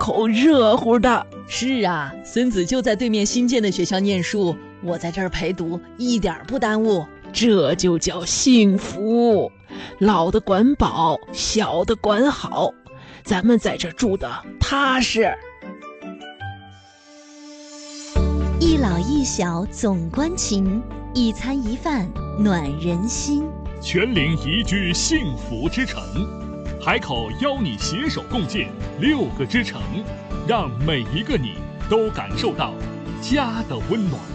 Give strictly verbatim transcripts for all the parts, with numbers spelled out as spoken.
口热乎的。 是啊，孙子就在对面新建的学校念书，我在这儿陪读，一点不耽误。 这就叫幸福，老的管饱，小的管好，咱们在这住的踏实。 一老一小总关情，一餐一饭暖人心。 全龄宜居幸福之城，海口邀你携手共建六个之城，让每一个你都感受到家的温暖。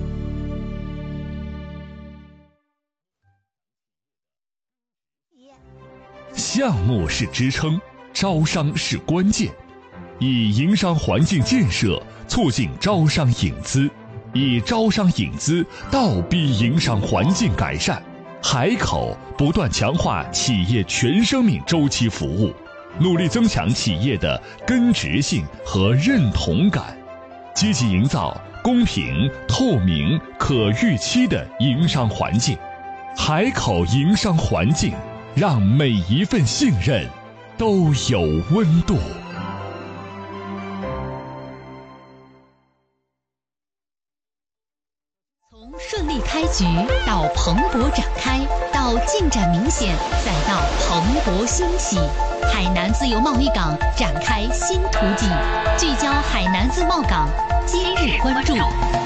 项目是支撑，招商是关键。以营商环境建设促进招商引资，以招商引资倒逼营商环境改善。海口不断强化企业全生命周期服务，努力增强企业的根植性和认同感，积极营造公平、透明、可预期的营商环境。海口营商环境，让每一份信任都有温度。 从顺利开局到蓬勃展开，到进展明显，再到蓬勃兴起，海南自由贸易港展开新图景，聚焦海南自贸港，今日关注。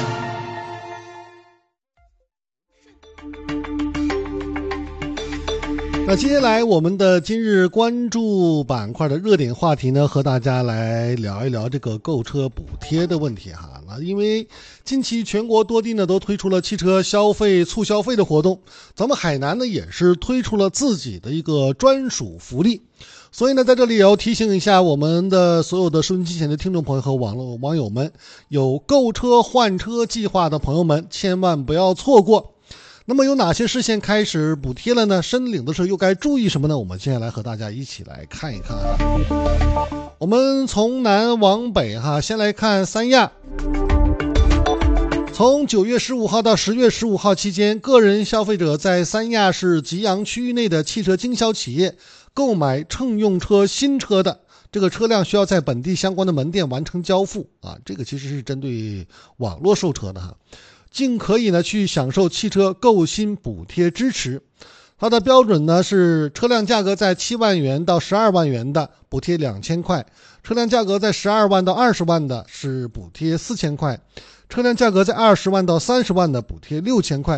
那接下来我们的今日关注板块的热点话题呢，和大家来聊一聊这个购车补贴的问题哈。那因为近期全国多地呢都推出了汽车消费促消费的活动，咱们海南呢也是推出了自己的一个专属福利。所以呢，在这里也要提醒一下我们的所有的收音机前的听众朋友和网络网友们，有购车换车计划的朋友们千万不要错过。那么有哪些事项开始补贴了呢？申领的时候又该注意什么呢？我们接下来和大家一起来看一看啊。我们从南往北哈，先来看三亚。从九月十五号到十月十五号期间，个人消费者在三亚市吉阳区域内的汽车经销企业购买乘用车新车的这个车辆，需要在本地相关的门店完成交付啊。这个其实是针对网络售车的哈。竟可以呢去享受汽车购新补贴支持。它的标准呢是车辆价格在七万元到十二万元的补贴两千块，车辆价格在十二万到二十万的是补贴四千块，车辆价格在二十万到三十万的补贴六千块。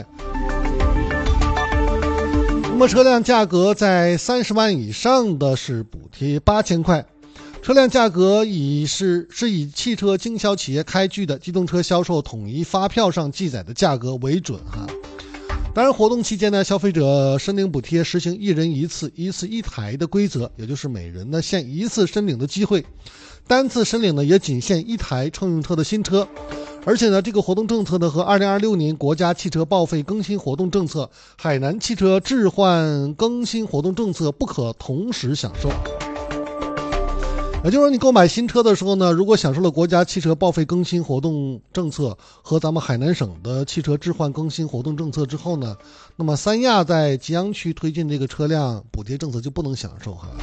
那么车辆价格在三十万以上的是补贴八千块。车辆价格以是是以汽车经销企业开具的机动车销售统一发票上记载的价格为准哈。当然，活动期间呢，消费者申领补贴实行一人一次、一次一台的规则，也就是每人呢限一次申领的机会，单次申领呢也仅限一台乘用车的新车。而且呢，这个活动政策呢和二零二六年国家汽车报废更新活动政策、海南汽车置换更新活动政策不可同时享受。也就是说，你购买新车的时候呢，如果享受了国家汽车报废更新活动政策和咱们海南省的汽车置换更新活动政策之后呢，那么三亚在吉阳区推进这个车辆补贴政策就不能享受哈。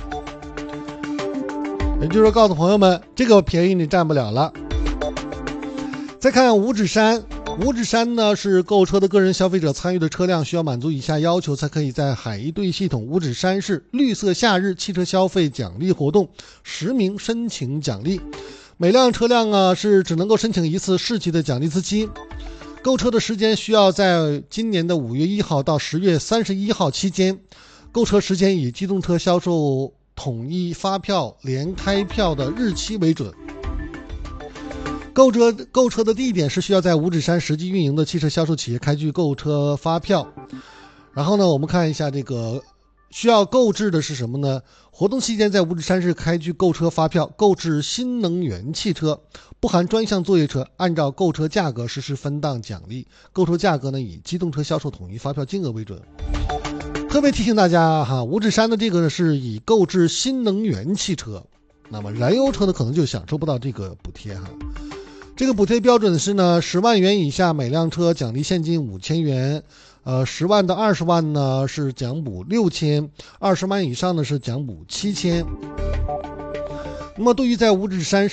也就是说，告诉朋友们，这个便宜你占不了了。再看五指山。五指山呢是购车的个人消费者参与的车辆需要满足以下要求才可以在海一兑系统五指山市绿色夏日汽车消费奖励活动实名申请奖励。每辆车辆啊是只能够申请一次市级的奖励资金。购车的时间需要在今年的五月一号到十月三十一号期间，购车时间以机动车销售统一发票连开票的日期为准。购车购车的地点是需要在五指山实际运营的汽车销售企业开具购车发票。然后呢，我们看一下这个需要购置的是什么呢？活动期间在五指山市开具购车发票，购置新能源汽车，不含专项作业车，按照购车价格实施分档奖励。购车价格呢以机动车销售统一发票金额为准。特别提醒大家哈，五指山的这个是以购置新能源汽车，那么燃油车呢可能就享受不到这个补贴哈。这个补贴标准是呢，十万元以下每辆车奖励现金五千元，呃，十万到二十万呢是奖补六千，二十万以上呢是奖补七千。那么对于在五指山